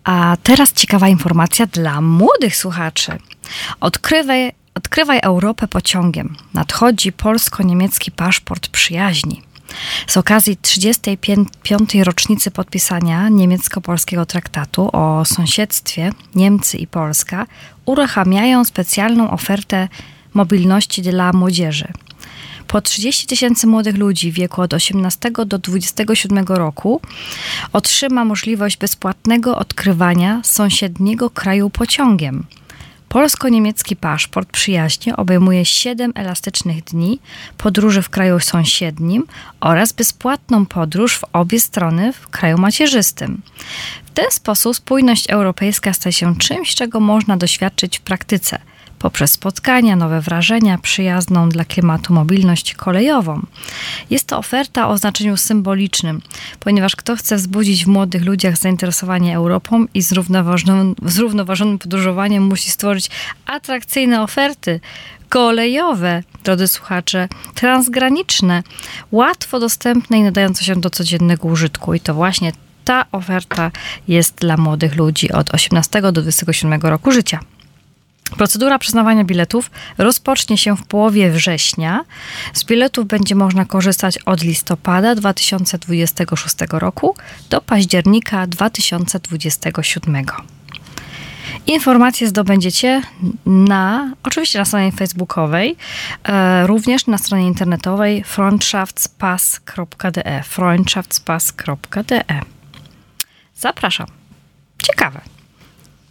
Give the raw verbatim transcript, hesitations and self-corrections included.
A teraz ciekawa informacja dla młodych słuchaczy. Odkrywaj, odkrywaj Europę pociągiem. Nadchodzi polsko-niemiecki paszport przyjaźni. Z okazji trzydziestej piątej rocznicy podpisania niemiecko-polskiego traktatu o sąsiedztwie Niemcy i Polska uruchamiają specjalną ofertę mobilności dla młodzieży. Po trzydzieści tysięcy młodych ludzi w wieku od osiemnastego do dwudziestego siódmego roku otrzyma możliwość bezpłatnego odkrywania sąsiedniego kraju pociągiem. Polsko-niemiecki paszport przyjaźni obejmuje siedem elastycznych dni podróży w kraju sąsiednim oraz bezpłatną podróż w obie strony w kraju macierzystym. W ten sposób spójność europejska staje się czymś, czego można doświadczyć w praktyce, poprzez spotkania, nowe wrażenia, przyjazną dla klimatu mobilność kolejową. Jest to oferta o znaczeniu symbolicznym, ponieważ kto chce wzbudzić w młodych ludziach zainteresowanie Europą i zrównoważonym, zrównoważonym podróżowaniem, musi stworzyć atrakcyjne oferty kolejowe, drodzy słuchacze, transgraniczne, łatwo dostępne i nadające się do codziennego użytku. I to właśnie ta oferta jest dla młodych ludzi od osiemnastego do dwudziestego siódmego roku życia. Procedura przyznawania biletów rozpocznie się w połowie września. Z biletów będzie można korzystać od listopada dwa tysiące dwudziestego szóstego roku do października dwa tysiące dwudziestego siódmego. Informacje zdobędziecie na, oczywiście na stronie facebookowej, e, również na stronie internetowej freundschaftspass kropka de. freundschaftspass kropka de. Zapraszam. Ciekawe.